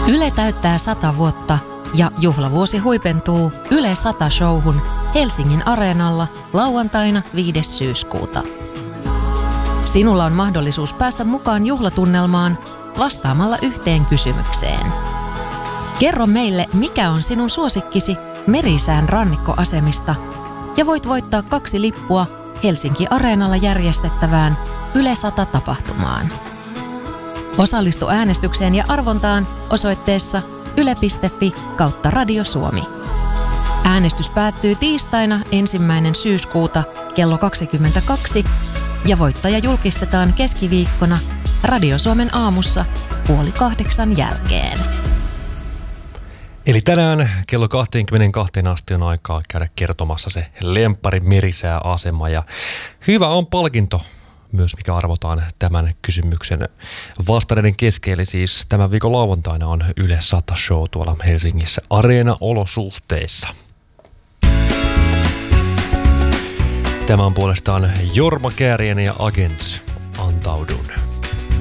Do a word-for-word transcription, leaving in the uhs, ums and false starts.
Yle täyttää sata vuotta ja juhlavuosi huipentuu Yle sata showhun Helsingin Areenalla lauantaina viides syyskuuta. Sinulla on mahdollisuus päästä mukaan juhlatunnelmaan vastaamalla yhteen kysymykseen. Kerro meille, mikä on sinun suosikkisi Merisään rannikkoasemista ja voit voittaa kaksi lippua Helsinki Areenalla järjestettävään Yle sata-tapahtumaan. Osallistu äänestykseen ja arvontaan osoitteessa yle piste fi kautta Radio Suomi. Äänestys päättyy tiistaina ensimmäinen syyskuuta kello kaksikymmentäkaksi ja voittaja julkistetaan keskiviikkona Radio Suomen aamussa puoli kahdeksan jälkeen. Eli tänään kello kaksikymmentäkaksi asti on aikaa käydä kertomassa se lemppari Merisää-asema ja hyvä on palkinto myös, mikä arvotaan tämän kysymyksen vastanneiden kesken. Eli siis tämän viikon lauantaina on Yle sata show tuolla Helsingissä Areena-olosuhteissa. Tämä on puolestaan Jorma Kääriäinen ja Agents, Antaudun.